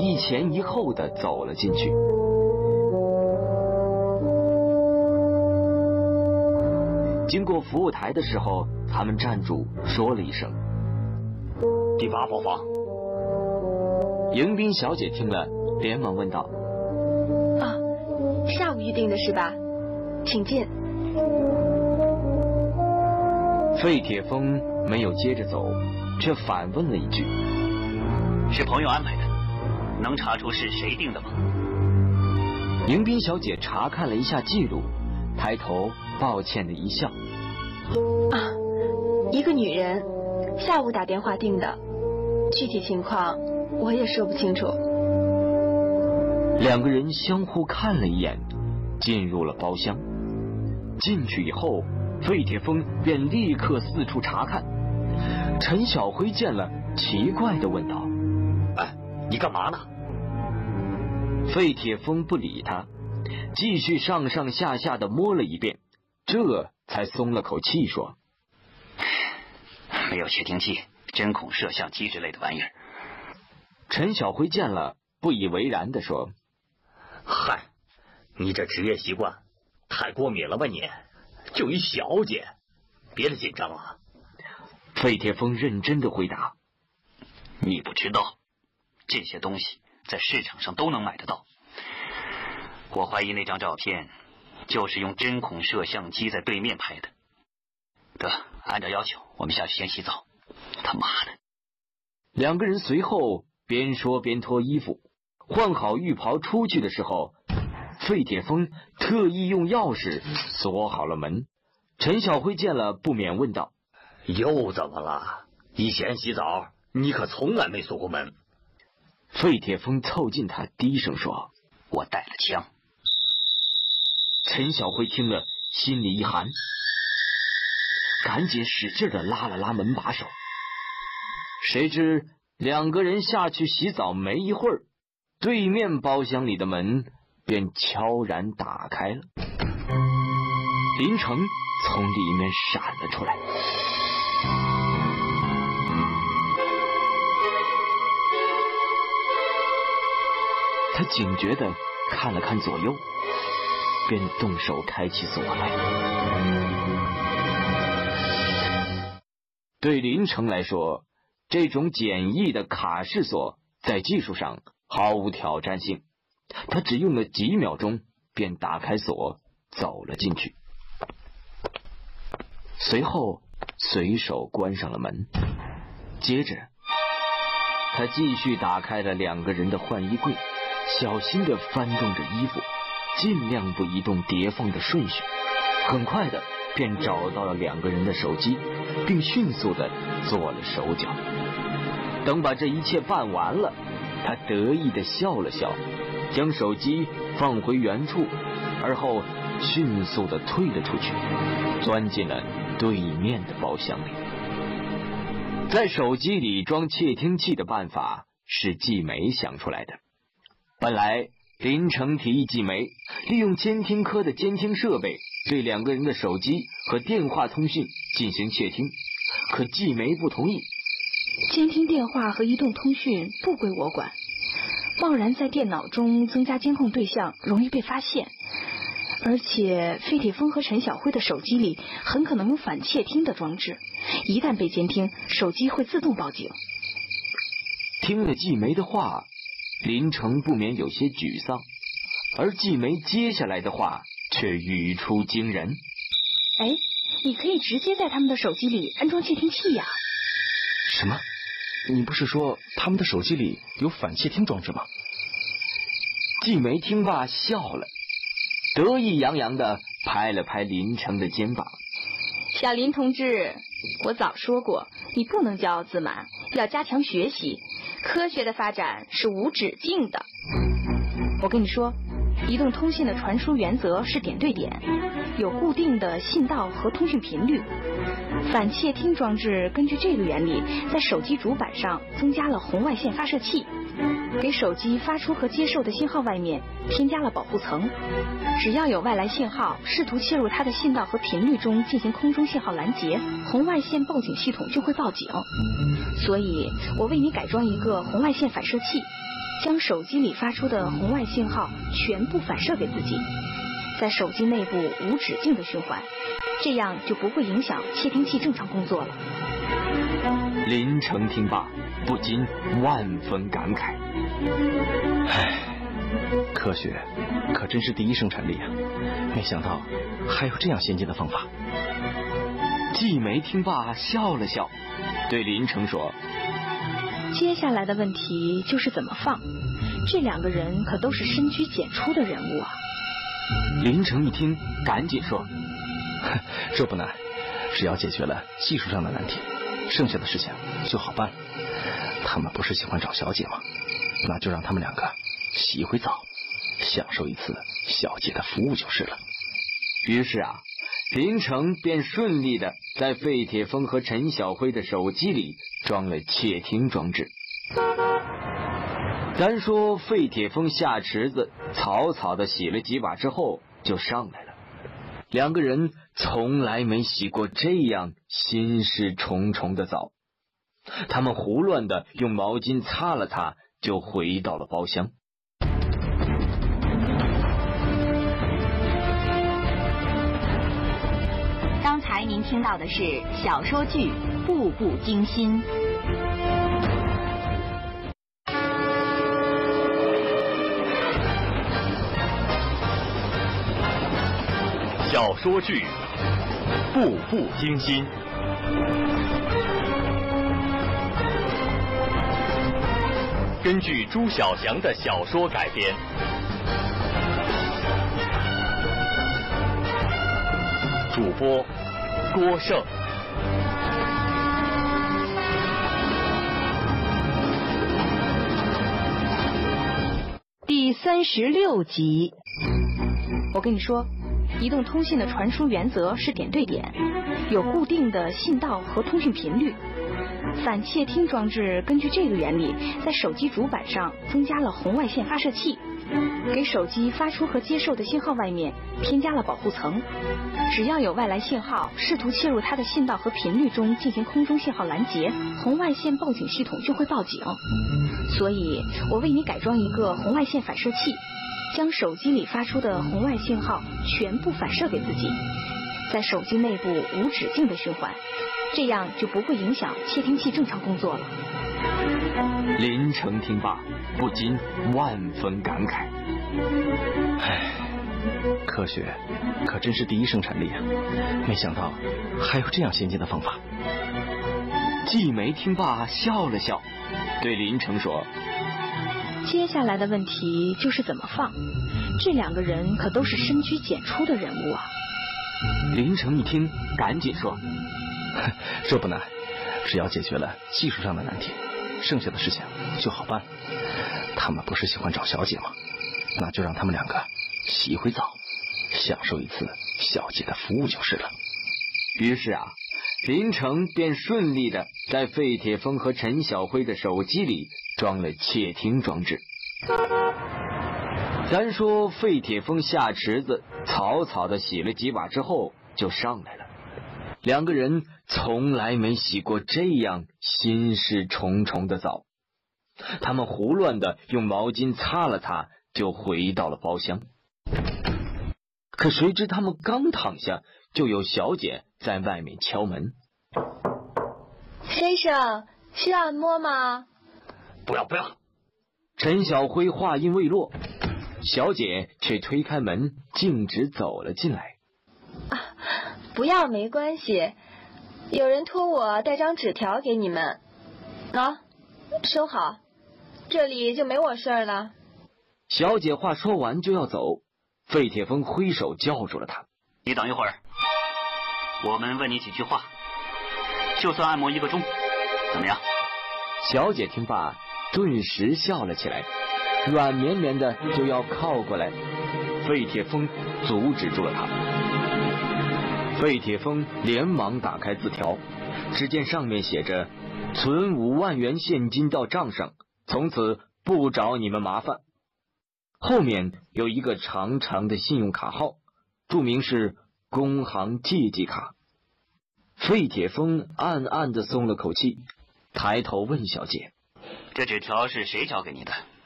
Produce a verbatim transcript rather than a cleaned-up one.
一前一后的走了进去。经过服务台的时候，他们站住说了一声：“ 第八包房。” 迎宾小姐听了，连忙问道：“ 啊，下午预定的是吧？请进。” 费铁峰没有接着走，却反问了一句：“ 是朋友安排的，能查出是谁定的吗？” 迎宾小姐查看了一下记录，抬头抱歉的一笑：“ 啊，一个女人下午打电话订的，具体情况我也说不清楚。” 两个人相互看了一眼，进入了包厢。进去以后，费铁峰便立刻四处查看。陈小辉见了，奇怪地问道：“ 哎，你干嘛呢？” 费铁峰不理他，继续上上下下地摸了一遍，这才松了口气说：“ 没有窃听器、针孔摄像机之类的玩意儿。” 陈小辉见了，不以为然地说：“ 嗨，你这职业习惯太过敏了吧你？就一小姐，别的紧张啊。” 费铁峰认真地回答：“ 你不知道，这些东西在市场上都能买得到。我怀疑那张照片就是用针孔摄像机在对面拍的。得，按照要求，我们下去先洗澡。他妈的！” 两个人随后边说边脱衣服，换好浴袍出去的时候，费铁峰特意用钥匙锁好了门。陈小辉见了，不免问道：“ 又怎么了？以前洗澡你可从来没锁过门。” 费铁峰凑近他，低声说：“ 我带了枪。” 陈小辉听了，心里一寒，赶紧使劲地拉了拉门把手。谁知两个人下去洗澡没一会儿，对面包厢里的门便悄然打开了。林成从里面闪了出来。他警觉地看了看左右，便动手开起锁来。对林成来说，这种简易的卡式锁在技术上毫无挑战性，他只用了几秒钟便打开锁，走了进去。随后随手关上了门，接着他继续打开了两个人的换衣柜，小心地翻动着衣服，尽量不移动叠放的顺序。很快的便找到了两个人的手机，并迅速地做了手脚。等把这一切办完了，他得意地笑了笑，将手机放回原处，而后迅速地退了出去，钻进了对面的包厢里。在手机里装窃听器的办法是季梅想出来的。本来林成提议季梅利用监听科的监听设备对两个人的手机和电话通讯进行窃听，可季梅不同意。 监听电话和移动通讯不归我管，贸然在电脑中增加监控对象容易被发现，而且费铁峰和陈小辉的手机里很可能有反窃听的装置，一旦被监听，手机会自动报警。 听了季梅的话，林成不免有些沮丧，而季梅接下来的话却语出惊人。 哎，你可以直接在他们的手机里安装窃听器呀。 什么？你不是说他们的手机里有反窃听装置吗？ 季梅听罢笑了，得意洋洋地拍了拍林成的肩膀。 小林同志，我早说过，你不能骄傲自满，要加强学习，科学的发展是无止境的。我跟你说，移动通信的传输原则是点对点，有固定的信道和通讯频率。反窃听装置根据这个原理，在手机主板上增加了红外线发射器，给手机发出和接受的信号外面添加了保护层。只要有外来信号试图切入它的信道和频率中进行空中信号拦截，红外线报警系统就会报警。所以我为你改装一个红外线反射器， 将手机里发出的红外信号全部反射给自己，在手机内部无止境的循环，这样就不会影响窃听器正常工作了。 林成听罢，不禁万分感慨。 唉，科学可真是第一生产力啊！没想到还有这样先进的方法。 季梅听罢笑了笑，对林成说： 接下来的问题就是怎么放，这两个人可都是深居简出的人物啊。 林成一听，赶紧说： 这不难，只要解决了技术上的难题，剩下的事情就好办。他们不是喜欢找小姐吗？那就让他们两个洗一回澡，享受一次小姐的服务就是了。 于是啊，林成便顺利的在费铁峰和陈小辉的手机里装了窃听装置。单说费铁峰下池子草草的洗了几把之后就上来了，两个人从来没洗过这样心事重重的澡。他们胡乱的用毛巾擦了擦，就回到了包厢。 刚才您听到的是小说剧《步步惊心》。 小说剧《步步惊心》根据朱晓翔的小说改编，主播郭胜。 第三十六集。 我跟你说，移动通信的传输原则是点对点，有固定的信道和通讯频率。反窃听装置根据这个原理，在手机主板上增加了红外线发射器，给手机发出和接受的信号外面添加了保护层。只要有外来信号试图切入它的信道和频率中进行空中信号拦截，红外线报警系统就会报警。所以我为你改装一个红外线反射器，将手机里发出的红外信号全部反射给自己，在手机内部无止境的循环，这样就不会影响窃听器正常工作了。 林成听罢，不禁万分感慨。 唉，科学可真是第一生产力啊！没想到还有这样先进的方法。 季梅听罢笑了笑，对林成说： 接下来的问题就是怎么放，这两个人可都是深居简出的人物啊。 林成一听，赶紧说： 这不难，只要解决了技术上的难题，剩下的事情就好办。他们不是喜欢找小姐吗？那就让他们两个洗一回澡，享受一次小姐的服务就是了。 于是啊，林成便顺利的在费铁峰和陈小辉的手机里装了窃听装置。单说费铁峰下池子草草的洗了几把之后就上来了，两个人从来没洗过这样心事重重的澡。他们胡乱的用毛巾擦了擦，就回到了包厢。可谁知他们刚躺下，就有小姐在外面敲门。 先生，需要按摩吗？ 不要不要。 陈小辉话音未落，小姐却推开门，径直走了进来。 啊，不要没关系，有人托我带张纸条给你们。啊，收好，这里就没我事儿了。 小姐话说完就要走，费铁峰挥手叫住了她。 你等一会儿，我们问你几句话，就算按摩一个钟，怎么样？ 小姐听罢，顿时笑了起来，软绵绵的就要靠过来，费铁峰阻止住了她。费铁峰连忙打开字条，只见上面写着：存五万元现金到账上，从此不找你们麻烦。后面有一个长长的信用卡号，注明是工行借记卡。费铁峰暗暗地松了口气，抬头问小姐： 这纸条是谁交给你的？